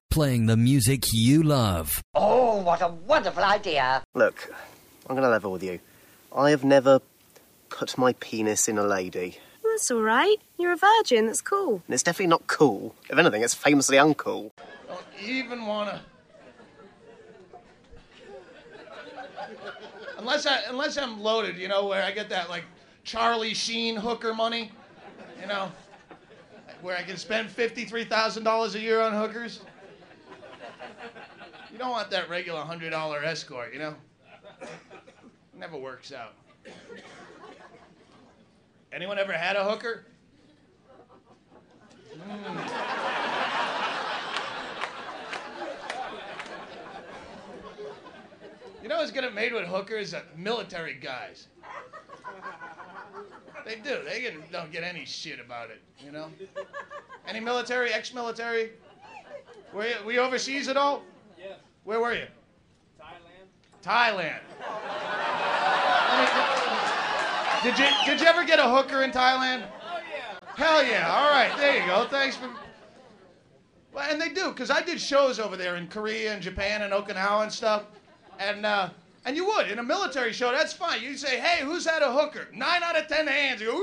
Playing the music you love. Oh, what a wonderful idea. Look, I'm going to level with you. I have never put my penis in a lady. That's all right. You're a virgin. That's cool. And it's definitely not cool. If anything, it's famously uncool. Don't even want to... Unless I'm loaded, you know, where I get that, like, Charlie Sheen hooker money, you know, where I can spend $53,000 a year on hookers. You don't want that regular $100 escort, you know? Never works out. Anyone ever had a hooker? You know who's getting made with hookers? Military guys. They do. They don't get any shit about it, you know? Any military, ex-military? Were you overseas at all? Yeah. Where were you? Thailand. Thailand. Did you ever get a hooker in Thailand? Oh, yeah. Hell yeah. All right, there you go. Thanks for... Well, and they do, because I did shows over there in Korea and Japan and Okinawa and stuff. And you would. In a military show, that's fine. You say, hey, who's had a hooker? 9 out of 10 hands. You go,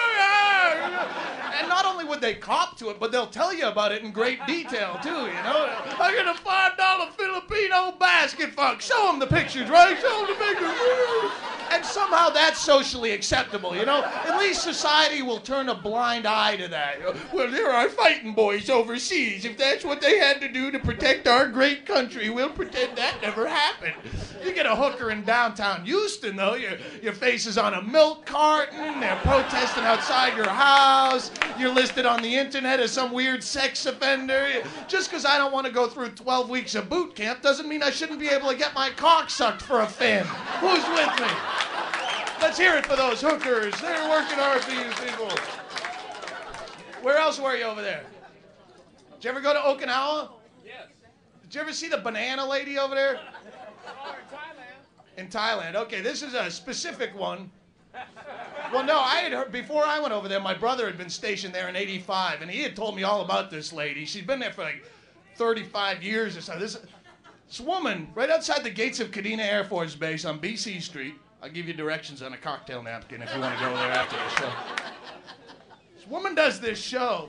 and not only would they cop to it, but they'll tell you about it in great detail, too, you know? I get a $5 Filipino basket fuck. Show them the pictures, right? Show them the pictures. And somehow that's socially acceptable, you know? At least society will turn a blind eye to that. Well, there are fighting boys overseas. If that's what they had to do to protect our great country, we'll pretend that never happened. You get a hooker in downtown Houston, though, your face is on a milk carton, they're protesting outside your house, you're listed on the internet as some weird sex offender. Just because I don't want to go through 12 weeks of boot camp doesn't mean I shouldn't be able to get my cock sucked for a fin. Who's with me? Let's hear it for those hookers. They're working hard for you people. Where else were you over there? Did you ever go to Okinawa? Yes. Did you ever see the banana lady over there? Oh, in Thailand. In Thailand. Okay, this is a specific one. Well, no, I had heard, before I went over there, my brother had been stationed there in '85, and he had told me all about this lady. She'd been there for like 35 years or so. This woman, right outside the gates of Kadena Air Force Base on BC Street. I'll give you directions on a cocktail napkin if you want to go there after the show. This woman does this show.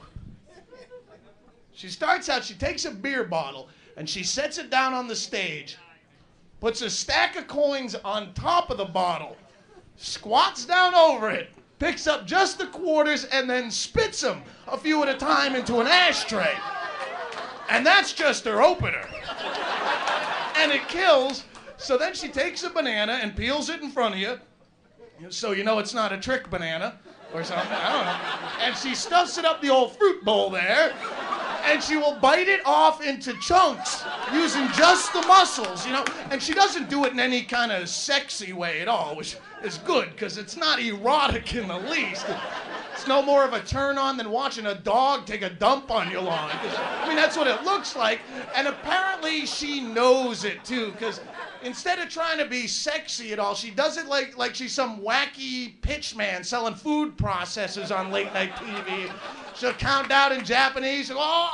She starts out, she takes a beer bottle, and she sets it down on the stage, puts a stack of coins on top of the bottle, squats down over it, picks up just the quarters, and then spits them a few at a time into an ashtray. And that's just her opener. And it kills. So then she takes a banana and peels it in front of you, so you know it's not a trick banana or something, I don't know. And she stuffs it up the old fruit bowl there, and she will bite it off into chunks using just the muscles, you know. And she doesn't do it in any kind of sexy way at all, which is good, because it's not erotic in the least. It's no more of a turn on than watching a dog take a dump on your lawn. I mean, that's what it looks like. And apparently she knows it, too, because instead of trying to be sexy at all, she does it like she's some wacky pitchman selling food processors on late night TV. She'll count down in Japanese.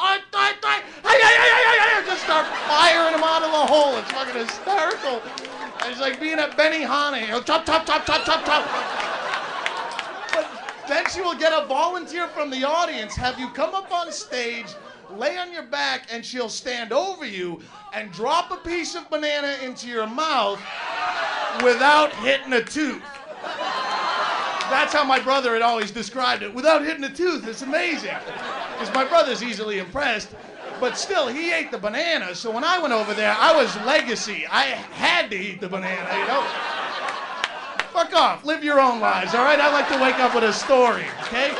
Just start firing them out of the hole. It's fucking hysterical. It's like being at Benihana. Chop, chop, chop, chop, chop, chop. But then she will get a volunteer from the audience, have you come up on stage, lay on your back, and she'll stand over you and drop a piece of banana into your mouth without hitting a tooth. That's how my brother had always described it. Without hitting a tooth, it's amazing. Because my brother's easily impressed. But still, he ate the banana, so when I went over there, I was legacy. I had to eat the banana, you know? Fuck off. Live your own lives, all right? I like to wake up with a story, okay?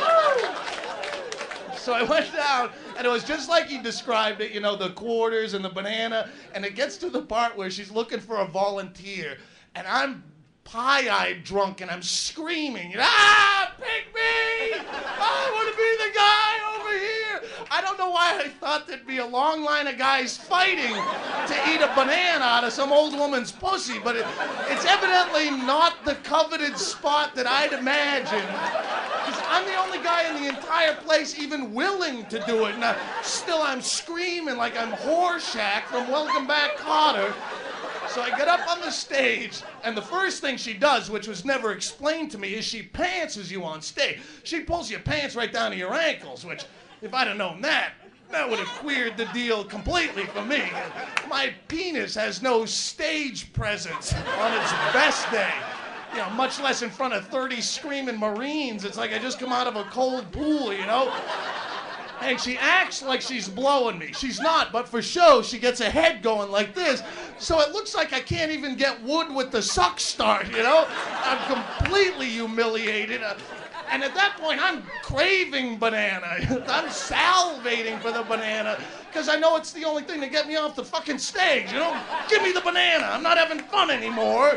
So I went down, and it was just like he described it, you know, the quarters and the banana, and it gets to the part where she's looking for a volunteer, and I'm pie-eyed drunk, and I'm screaming, pick me! I want to be the guy over here! I don't know why I thought there'd be a long line of guys fighting to eat a banana out of some old woman's pussy, but it's evidently not the coveted spot that I'd imagined. I'm the only guy in the entire place even willing to do it. And still I'm screaming like I'm Horshack from Welcome Back, Kotter. So I get up on the stage, and the first thing she does, which was never explained to me, is she pantses you on stage. She pulls your pants right down to your ankles, which, if I'd have known that would have queered the deal completely for me. My penis has no stage presence on its best day. You know, much less in front of 30 screaming Marines. It's like I just come out of a cold pool, you know? And she acts like she's blowing me. She's not, but for show, she gets her head going like this. So it looks like I can't even get wood with the suck start, you know? I'm completely humiliated. And at that point, I'm craving banana. I'm salivating for the banana because I know it's the only thing to get me off the fucking stage, you know? Give me the banana. I'm not having fun anymore.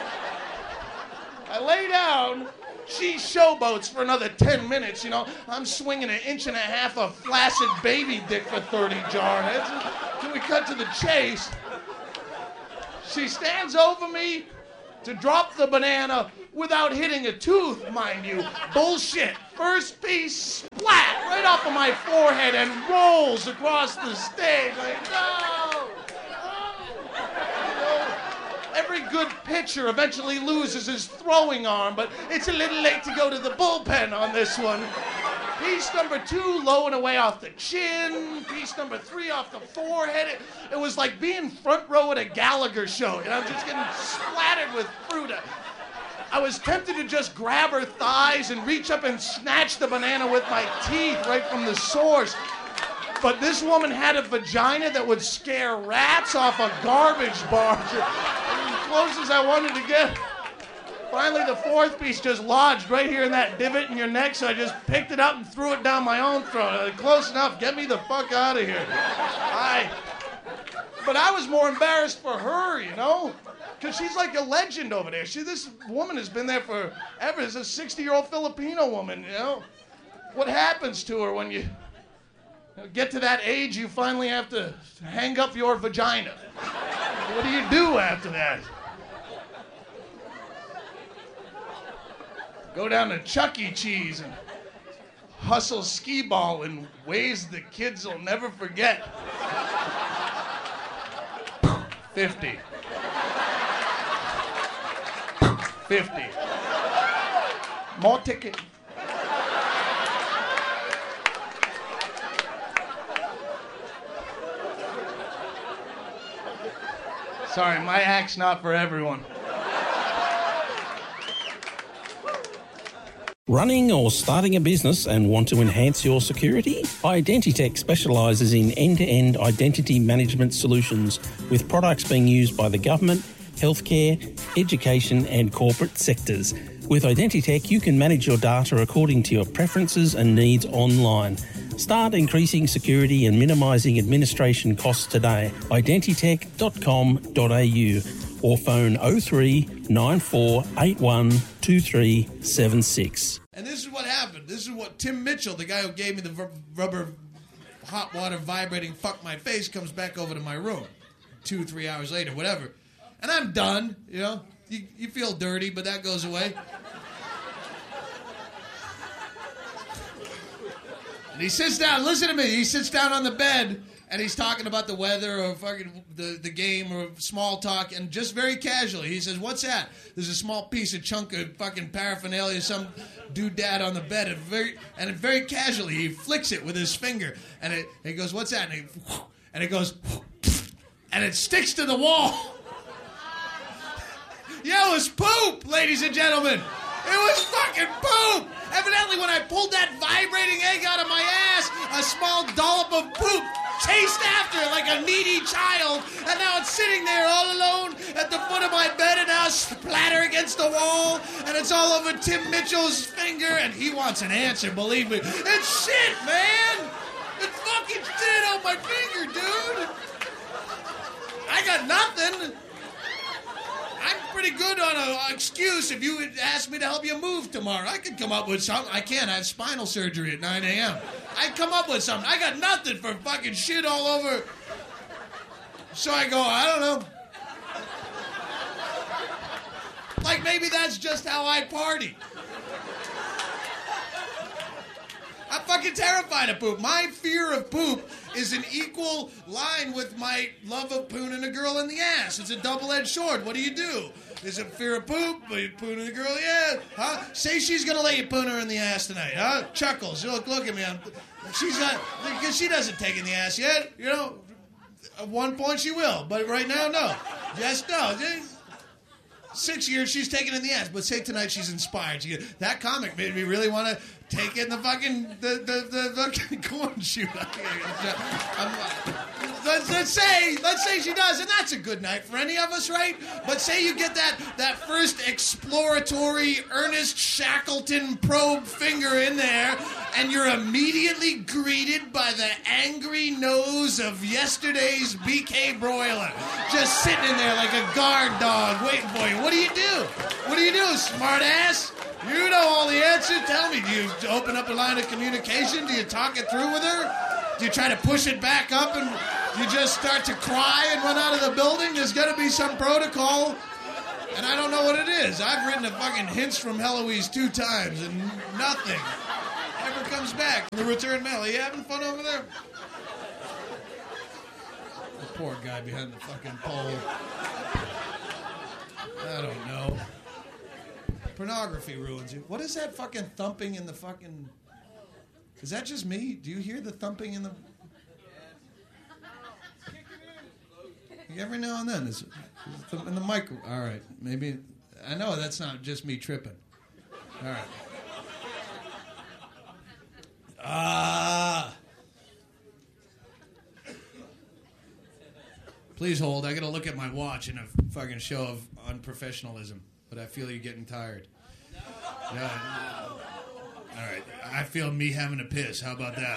I lay down. She showboats for another 10 minutes, you know. I'm swinging 1.5 inches of flaccid baby dick for 30 jarheads. Can we cut to the chase? She stands over me to drop the banana without hitting a tooth, mind you. Bullshit. First piece, splat, right off of my forehead and rolls across the stage. Like, no! Every good pitcher eventually loses his throwing arm, but it's a little late to go to the bullpen on this one. Piece number 2, low and away off the chin. Piece number 3 off the forehead. It was like being front row at a Gallagher show, and I'm just getting splattered with fruit. I was tempted to just grab her thighs and reach up and snatch the banana with my teeth right from the source. But this woman had a vagina that would scare rats off a garbage barge. As close as I wanted to get. Finally, the 4th piece just lodged right here in that divot in your neck, so I just picked it up and threw it down my own throat. Close enough. Get me the fuck out of here. But I was more embarrassed for her, you know? Because she's like a legend over there. This woman has been there forever. It's a 60-year-old Filipino woman, you know? What happens to her when you get to that age you finally have to hang up your vagina? What do you do after that? Go down to Chuck E. Cheese and hustle skee-ball in ways the kids will never forget. 50. 50. More ticket. Sorry, my act's not for everyone. Running or starting a business and want to enhance your security? Identitech specialises in end-to-end identity management solutions with products being used by the government, healthcare, education and corporate sectors. With Identitech, you can manage your data according to your preferences and needs online. Start increasing security and minimising administration costs today. Identitech.com.au or phone 03 94 81 2376. And this is what happened. This is what Tim Mitchell, the guy who gave me the rubber hot water vibrating fuck my face, comes back over to my room 2-3 hours later, whatever. And I'm done, you know. You feel dirty, but that goes away. And he sits down, listen to me, he sits down on the bed, and he's talking about the weather or fucking the game or small talk, and just very casually, he says, what's that? There's a small piece of chunk of fucking paraphernalia, some doodad on the bed, and very casually, he flicks it with his finger, and he goes, what's that? And it goes, and it sticks to the wall. Yeah, it was poop, ladies and gentlemen. It was fucking poop. Evidently, when I pulled that vibrating egg out of my ass, a small dollop of poop chased after it like a needy child, and now it's sitting there all alone at the foot of my bed, and now splatter against the wall, and it's all over Tim Mitchell's finger, and he wants an answer, believe me. It's shit, man. It's fucking shit on my finger, dude. I got nothing. I'm pretty good on an excuse if you would ask me to help you move tomorrow. I could come up with something. I can't. I have spinal surgery at 9 a.m. I'd come up with something. I got nothing for fucking shit all over. So I go, I don't know. Like maybe that's just how I party. fucking terrified of poop. My fear of poop is an equal line with my love of pooning a girl in the ass. It's a double-edged sword. What do? Is it fear of poop? Are you pooning a girl in the ass? Huh? Say she's gonna let you poon her in the ass tonight, huh? Chuckles. Look at me. She's not, because she doesn't take in the ass yet. You know, at one point she will, but right now, no. Just no. 6 years she's taking in the ass, but say tonight she's inspired. That comic made me really want to take in the fucking the corn shoot. Let's say she does, and that's a good night for any of us, right? But say you get that first exploratory Ernest Shackleton probe finger in there, and you're immediately greeted by the angry nose of yesterday's BK broiler, just sitting in there like a guard dog waiting for you. What do you do? What do you do, smart ass? You know all the answers. Tell me, do you open up a line of communication? Do you talk it through with her? Do you try to push it back up and you just start to cry and run out of the building? There's got to be some protocol, and I don't know what it is. I've written a fucking Hints from Heloise 2 times, and nothing ever comes back. The return mail. Are you having fun over there? The poor guy behind the fucking pole. I don't know. Pornography ruins you. What is that fucking thumping in the fucking... Is that just me? Do you hear the thumping in the... Every now and then. Is in the mic... All right. Maybe... I know that's not just me tripping. All right. Please hold. I got to look at my watch in a fucking show of unprofessionalism. But I feel you getting tired. Yeah. All right. I feel me having a piss. How about that?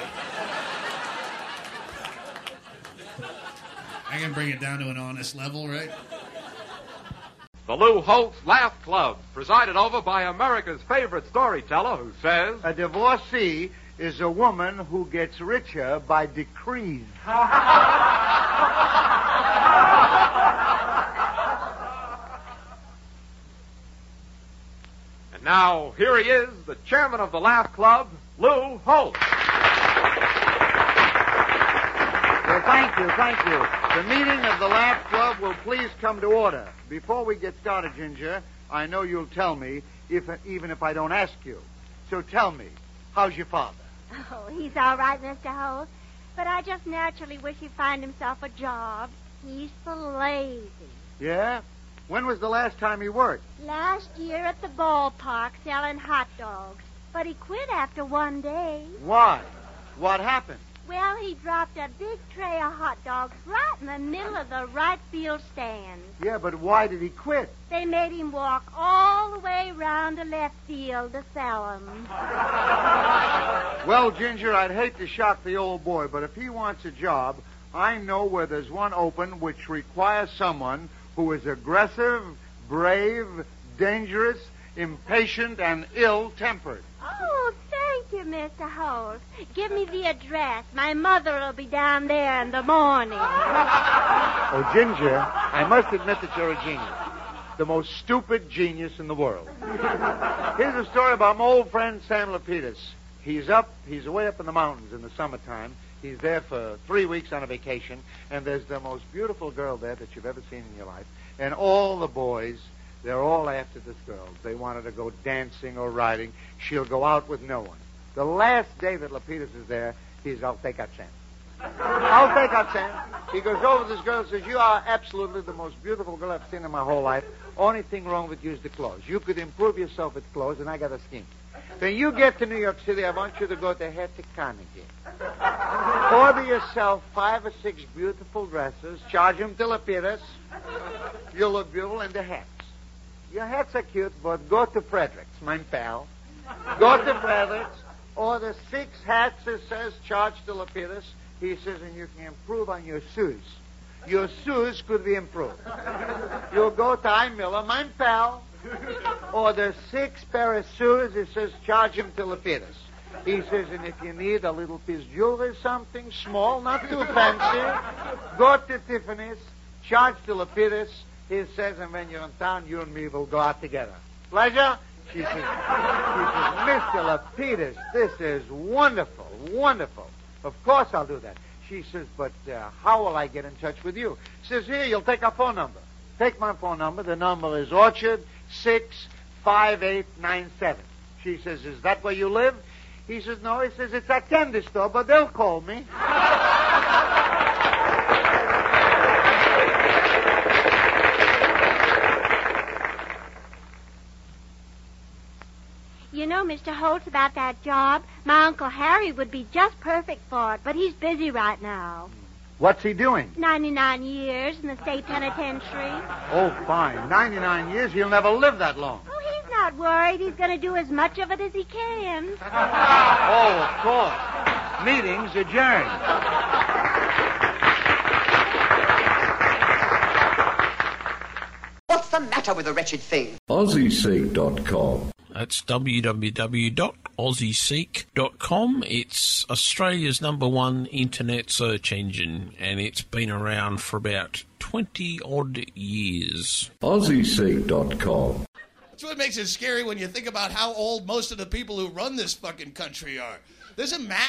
I can bring it down to an honest level, right? The Lou Holtz Laugh Club, presided over by America's favorite storyteller who says... A divorcee is a woman who gets richer by decrees. And now, here he is, the chairman of the Laugh Club, Lou Holtz. Well, thank you. The meeting of the Laugh Club will please come to order. Before we get started, Ginger, I know you'll tell me, even if I don't ask you. So tell me, how's your father? Oh, he's all right, Mr. Holt. But I just naturally wish he'd find himself a job. He's so lazy. Yeah? When was the last time he worked? Last year at the ballpark selling hot dogs. But he quit after one day. Why? What happened? Well, he dropped a big tray of hot dogs right in the middle of the right field stand. Yeah, but why did he quit? They made him walk all the way round to left field to sell them. Well, Ginger, I'd hate to shock the old boy, but if he wants a job, I know where there's one open which requires someone who is aggressive, brave, dangerous, impatient, and ill-tempered. Oh, thank you, Mr. Holt. Give me the address. My mother will be down there in the morning. Oh, Ginger, I must admit that you're a genius. The most stupid genius in the world. Here's a story about my old friend Sam Lapidus. He's away up in the mountains in the summertime. He's there for 3 weeks on a vacation, and there's the most beautiful girl there that you've ever seen in your life. And all the boys, they're all after this girl. They want her to go dancing or riding. She'll go out with no one. The last day that Lapidus is there, I'll take out Sam. I'll take out Sam. He goes over to this girl and says, you are absolutely the most beautiful girl I've seen in my whole life. Only thing wrong with you is the clothes. You could improve yourself with clothes, and I got a scheme. When you get to New York City, I want you to go to Hetty Carnegie. Order yourself 5 or 6 beautiful dresses. Charge them to Lapidus. You'll look beautiful in the hats. Your hats are cute, but go to Frederick's, my pal. Go to Frederick's. Order 6 hats, it says, charge to Lapidus. He says, and you can improve on your shoes. Your shoes could be improved. You'll go to I. Miller, my pal. Order 6 pair of shoes. He says, charge him to Lapidus. He says, and if you need a little piece of jewelry, something small, not too fancy, go to Tiffany's, charge to Lapidus. He says, and when you're in town, you and me will go out together. Pleasure? She says, Mr. Lapidus, this is wonderful. wonderful. Of course I'll do that. She says, but how will I get in touch with you? Says, here, you'll take our phone number. Take my phone number. The number is Orchard 65897. She says, is that where you live? He says, no. He says, it's a candy store, but they'll call me. You know, Mr. Holtz, about that job, my Uncle Harry would be just perfect for it, but he's busy right now. What's he doing? 99 years in the state penitentiary. Oh, fine. 99 years? He'll never live that long. Oh, he's not worried. He's going to do as much of it as he can. Oh, of course. Meeting's adjourned. What's the matter with the wretched thing? AussieSeek.com. That's www.aussieseek.com. It's Australia's #1 internet search engine, and it's been around for about 20-odd years. AussieSeek.com. That's what makes it scary when you think about how old most of the people who run this fucking country are. There's a